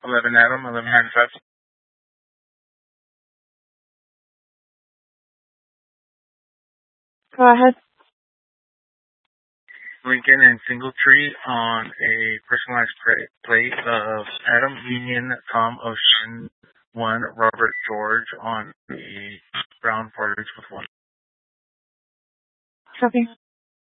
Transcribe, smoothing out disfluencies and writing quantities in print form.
11 Adam, 1195. Go ahead. Lincoln and Singletree on a personalized plate of Adam Union, Tom Ocean, 1 Robert George on a brown portage with 1. Copy.